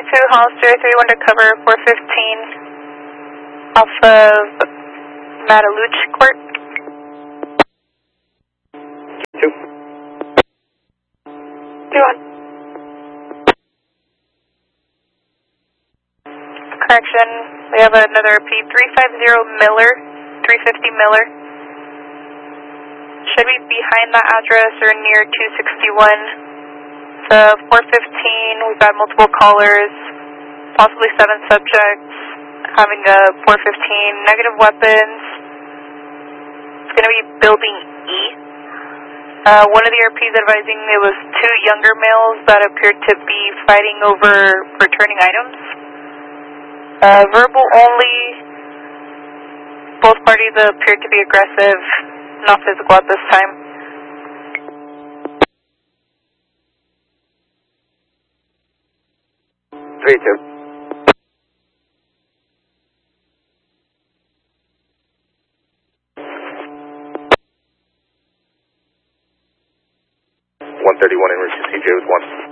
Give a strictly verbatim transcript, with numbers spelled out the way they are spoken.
two, Hollister, three one to cover four fifteen off of Mataluch Court. Two. Two one. Correction, we have another P three five zero Miller, three fifty Miller. Should be behind that address or near two sixty-one. So four fifteen, we've got multiple callers, possibly seven subjects, having a four fifteen, negative weapons. It's going to be building E. Uh, one of the R Ps advising it was two younger males that appeared to be fighting over returning items. Uh, verbal only, both parties appeared to be aggressive, not physical at this time. Three two. One thirty one in route to C J with one.